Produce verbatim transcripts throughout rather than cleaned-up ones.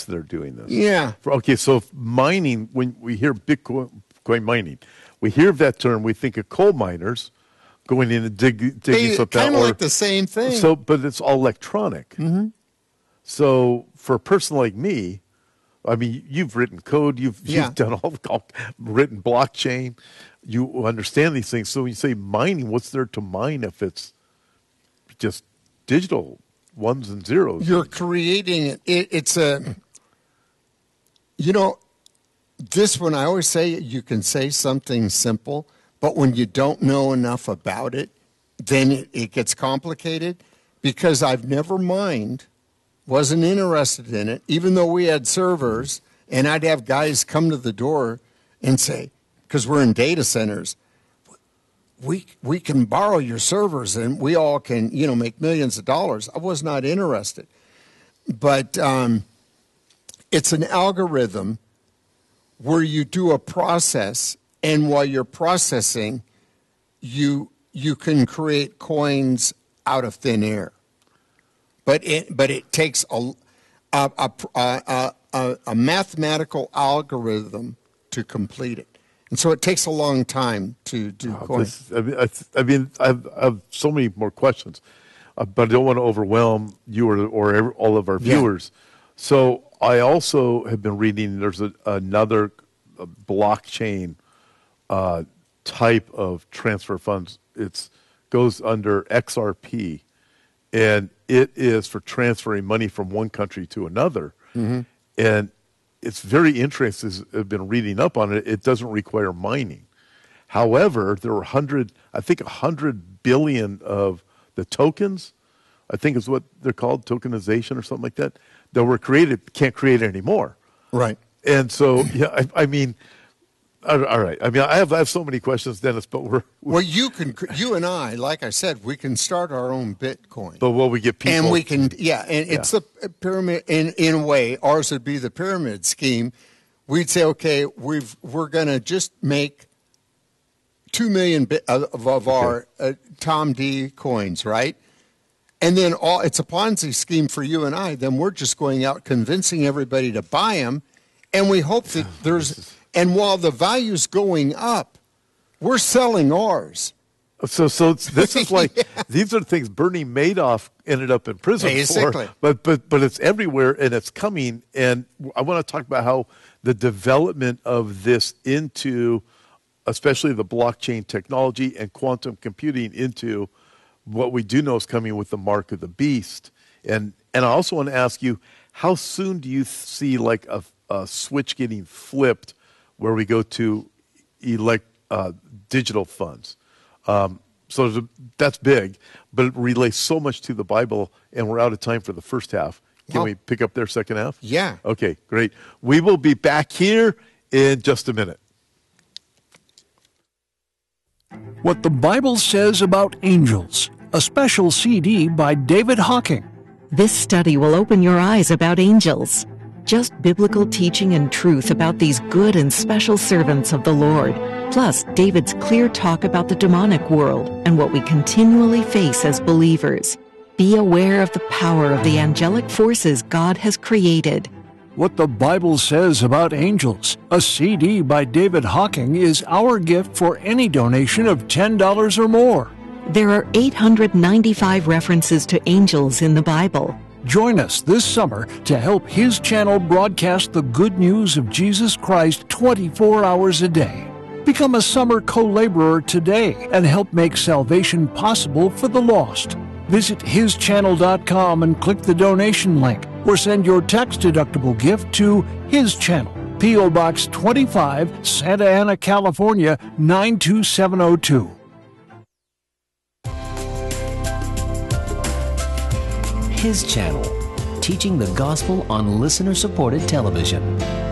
bots that are doing this. Yeah. For, okay, so if mining, when we hear Bitcoin coin mining, we hear that term, we think of coal miners going in and dig, digging They, something out. kind of or- like the same thing. So, but it's all electronic. Mm-hmm. So for a person like me, I mean, you've written code, you've, Yeah. you've done all, all written blockchain, you understand these things. So when you say mining, what's there to mine if it's just digital ones and zeros? You're creating it. it. It's a, you know, this one I always say you can say something simple, but when you don't know enough about it, then it, it gets complicated. Because I've never mined, wasn't interested in it, even though we had servers, and I'd have guys come to the door and say, because we're in data centers, we we can borrow your servers and we all can, you know, make millions of dollars. I was not interested. But um, it's an algorithm where you do a process, and while you're processing, you you can create coins out of thin air. But it but it takes a a a, a, a, a mathematical algorithm to complete it. And so it takes a long time to do Oh, coins. this, I mean, I, I mean, I have, I have so many more questions, uh, but I don't want to overwhelm you or, or every, all of our Yeah. viewers. So I also have been reading, there's a, another uh, blockchain uh, type of transfer funds. It goes under X R P, and it is for transferring money from one country to another. Mm-hmm. And it's very interesting. As I've been reading up on it. It doesn't require mining. However, there were hundred, I think, a hundred billion of the tokens. I think is what they're called, tokenization or something like that. That were created, can't create anymore. Right. And so, yeah, I, I mean, all all right. I mean, I have I have so many questions, Dennis. But we're, we're Well, you can, you and I, like I said, we can start our own Bitcoin. but will we get people? And we can, yeah, and it's a pyramid, in, in a way, ours would be the pyramid scheme. We'd say, okay, we've, we're going to just make two million bit of, of our uh, Tom D coins, right? And then all it's a Ponzi scheme for you and I. Then we're just going out convincing everybody to buy them. And we hope that there's, and while the value's going up, we're selling ours. So, so it's, this is like Yeah. these are the things Bernie Madoff ended up in prison Basically. for. But but but it's everywhere and it's coming. And I want to talk about how the development of this into, especially the blockchain technology and quantum computing, into what we do know is coming with the mark of the beast. And and I also want to ask you, how soon do you see like a, a switch getting flipped, where we go to elect uh, digital funds? Um, so there's a, that's big, but it relates so much to the Bible, and we're out of time for the first half. Can Well- we pick up their second half? Yeah. Okay, great. We will be back here in just a minute. What the Bible Says About Angels, a special C D by David Hawking. This study will open your eyes about angels. Just biblical teaching and truth about these good and special servants of the Lord. Plus, David's clear talk about the demonic world and what we continually face as believers. Be aware of the power of the angelic forces God has created. What the Bible Says About Angels, a C D by David Hawking, is our gift for any donation of ten dollars or more. There are eight hundred ninety-five references to angels in the Bible. Join us this summer to help His channel broadcast the good news of Jesus Christ twenty-four hours a day. Become a summer co-laborer today and help make salvation possible for the lost. Visit his channel dot com and click the donation link, or send your tax-deductible gift to His Channel, P O Box twenty-five, Santa Ana, California, nine two seven oh two. His Channel, teaching the gospel on listener-supported television.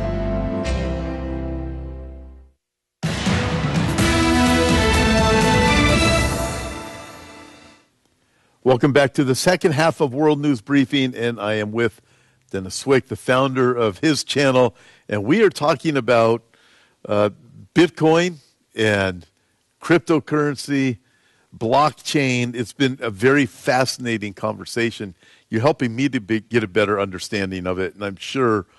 Welcome back to the second half of World News Briefing, and I am with Dennis Swick, the founder of His Channel, and we are talking about uh, Bitcoin and cryptocurrency, blockchain. It's been a very fascinating conversation. You're helping me to be, get a better understanding of it, and I'm sure